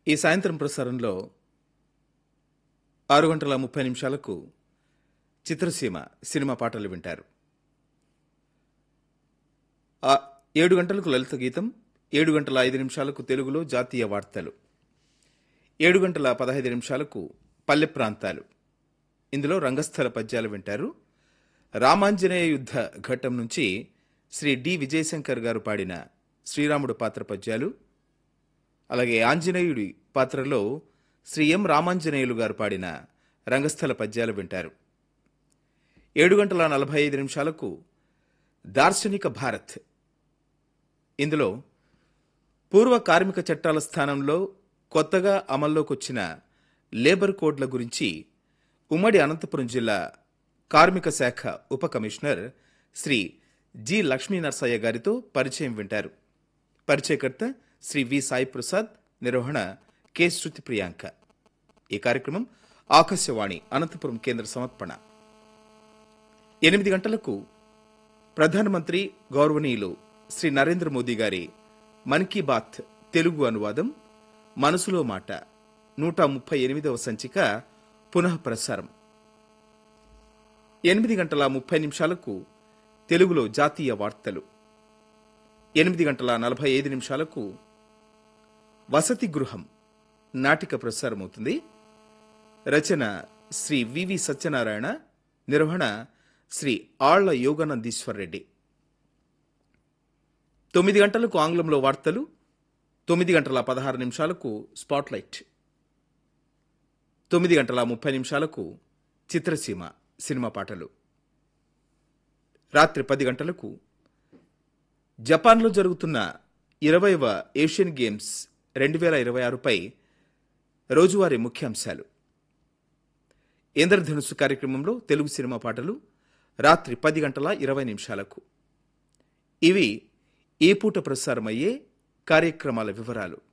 ఈ సాయంత్రం ప్రసారంలో 6 గంటల 30 నిమిషాలకు చిత్రసీమ సినిమా పాటలు వింటారు. 7 గంటలకు లలిత గీతం, 7 గంటల 5 నిమిషాలకు తెలుగులో జాతీయ వార్తలు, 7 గంటల 15 నిమిషాలకు పల్లె ప్రాంతాలు. ఇందులో రంగస్థల పద్యాలు వింటారు. రామాంజనేయ యుద్ధ ఘట్టం నుంచి శ్రీ డి విజయశంకర్ గారు పాడిన శ్రీరాముడు పాత్ర పద్యాలు, అలాగే ఆంజనేయుడి పాత్రలో శ్రీ ఎం రామాంజనేయులు గారు పాడిన రంగస్థల పద్యాలు వింటారు. 7 గంటల 45 నిమిషాలకు దార్శనిక భారత్. ఇందులో పూర్వ కార్మిక చట్టాల స్థానంలో కొత్తగా అమల్లోకొచ్చిన లేబర్ కోడ్ల గురించి ఉమ్మడి అనంతపురం జిల్లా కార్మిక శాఖ ఉప కమిషనర్ శ్రీ జి లక్ష్మీనరసయ్య గారితో పరిచయం వింటారు. పరిచయకర్త శ్రీ వి సాయి ప్రసాద్, నిర్వహణ కె శృతి ప్రియాంక. ఈ కార్యక్రమం ఆకాశవాణి అనంతపురం కేంద్ర సమర్పణ. 8 గంటలకు ప్రధానమంత్రి గౌరవనీయులు శ్రీ నరేంద్ర మోదీ గారి మన్ కీ బాత్ తెలుగు అనువాదం మనసులో మాట 138వ సంచిక పునః ప్రసారం. 8 గంటల 30 నిమిషాలకు తెలుగులో జాతీయ వార్తలు, 8 గంటల 45 నిమిషాలకు వసతి గృహం నాటిక ప్రసారమవుతుంది. రచన శ్రీ వివి సత్యనారాయణ, నిర్వహణ శ్రీ ఆళ్ల యోగానందీశ్వర్ రెడ్డి. 9 గంటలకు ఆంగ్లంలో వార్తలు, 9 గంటల 16 నిమిషాలకు స్పాట్లైట్, 9 గంటల 30 నిమిషాలకు చిత్రసీమ సినిమా పాటలు. రాత్రి 10 గంటలకు జపాన్లో జరుగుతున్న 20వ ఏషియన్ గేమ్స్ 2026పై రోజువారీ ముఖ్యాంశాలు. ఇంద్రధనుస్సు కార్యక్రమంలో తెలుగు సినిమా పాటలు రాత్రి 10 గంటల 20 నిమిషాలకు. ఇవి ఈ పూట ప్రసారమయ్యే కార్యక్రమాల వివరాలు.